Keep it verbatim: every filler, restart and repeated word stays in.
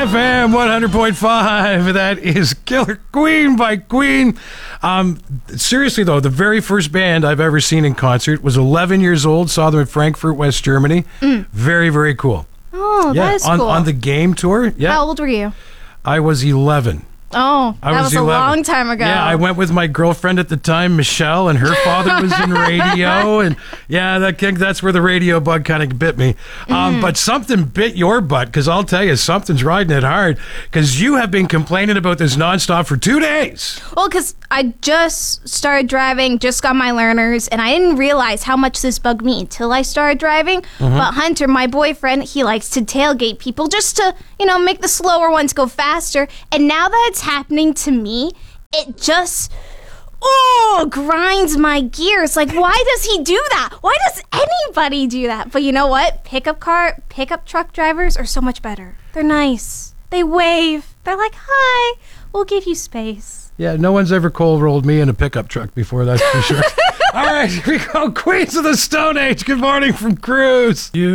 F M one hundred point five. That is Killer Queen by Queen. Um, seriously, though, the very first band I've ever seen in concert was eleven years old. Saw them in Frankfurt, West Germany. Mm. Very, very cool. Oh, yeah, that is on, cool. on the Game tour. Yeah. How old were you? I was eleven. Oh, that I was, was a eleven. long time ago. Yeah, I went with my girlfriend at the time, Michelle, and her father was in radio. And yeah, that that's where the radio bug kind of bit me. Um, mm. But something bit your butt, because I'll tell you, something's riding it hard, because you have been complaining about this nonstop for two days. Well, because I just started driving, just got my learners, and I didn't realize how much this bugged me until I started driving. Mm-hmm. But Hunter, my boyfriend, he likes to tailgate people just to, you know, make the slower ones go faster. And now that it's happening to me, it just oh grinds my gears. Like, why does he do that? Why does anybody do that? But you know what? Pickup car, pickup truck drivers are so much better. They're nice. They wave. They're like, hi, we'll give you space. Yeah, no one's ever cold rolled me in a pickup truck before, that's for sure. All right, here we go. Queens of the Stone Age. Good morning from Cruise. You